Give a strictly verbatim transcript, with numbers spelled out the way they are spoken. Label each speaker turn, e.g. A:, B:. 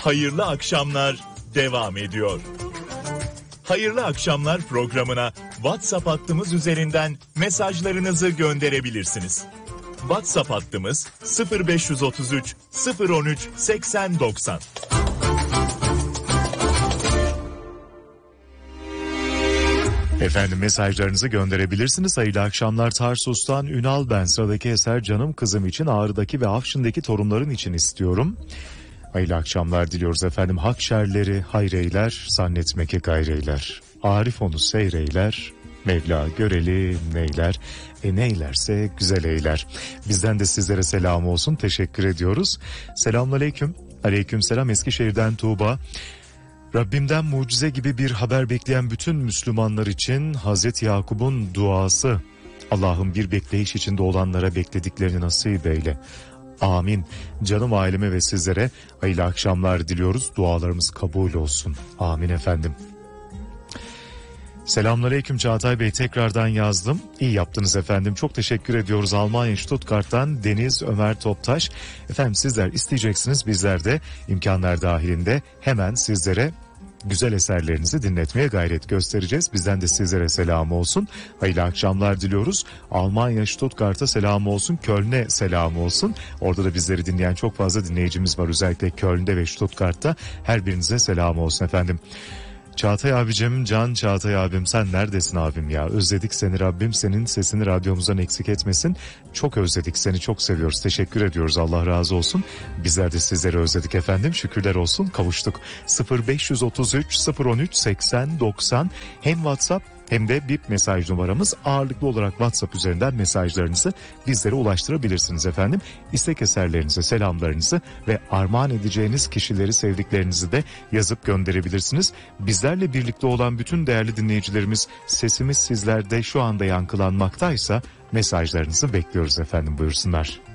A: Hayırlı akşamlar devam ediyor. Hayırlı akşamlar programına WhatsApp hattımız üzerinden mesajlarınızı gönderebilirsiniz. WhatsApp hattımız sıfır beş otuz üç sıfır on üç seksen doksan.
B: Efendim mesajlarınızı gönderebilirsiniz. Hayırlı akşamlar Tarsus'tan Ünal ben. Sıradaki eser canım kızım için, Ağrı'daki ve Afşin'deki torunların için istiyorum. Hayırlı akşamlar diliyoruz efendim. Hak şerleri hayreyler, zannetmeki gayreyler. Arif onu seyreyler, Mevla göreli neyler, e neylerse güzel eyler. Bizden de sizlere selam olsun, teşekkür ediyoruz. Selamünaleyküm. Aleykümselam. Eskişehir'den Tuğba. Rabbimden mucize gibi bir haber bekleyen bütün Müslümanlar için Hazreti Yakup'un duası. Allah'ım bir bekleyiş içinde olanlara beklediklerini nasip eyle. Amin. Canım aileme ve sizlere hayırlı akşamlar diliyoruz. Dualarımız kabul olsun. Amin efendim. Selamünaleyküm Çağatay Bey, tekrardan yazdım. İyi yaptınız efendim. Çok teşekkür ediyoruz. Almanya Stuttgart'tan Deniz Ömer Toptaş. Efendim sizler isteyeceksiniz, bizler de imkanlar dahilinde hemen sizlere güzel eserlerinizi dinletmeye gayret göstereceğiz. Bizden de sizlere selam olsun. Hayırlı akşamlar diliyoruz. Almanya Stuttgart'a selam olsun. Köln'e selam olsun. Orada da bizleri dinleyen çok fazla dinleyicimiz var. Özellikle Köln'de ve Stuttgart'ta. Her birinize selam olsun efendim. Çağatay abicim, Can Çağatay abim, sen neredesin abim ya? Özledik seni, Rabbim senin sesini radyomuzdan eksik etmesin. Çok özledik seni, çok seviyoruz, teşekkür ediyoruz, Allah razı olsun. Bizler de sizleri özledik efendim, şükürler olsun, kavuştuk. sıfır beş otuz üç sıfır on üç seksen doksan hem WhatsApp hem de bip mesaj numaramız. Ağırlıklı olarak WhatsApp üzerinden mesajlarınızı bizlere ulaştırabilirsiniz efendim. İstek eserlerinizi, selamlarınızı ve armağan edeceğiniz kişileri, sevdiklerinizi de yazıp gönderebilirsiniz. Bizlerle birlikte olan bütün değerli dinleyicilerimiz, sesimiz sizlerde şu anda yankılanmaktaysa mesajlarınızı bekliyoruz efendim, buyursunlar.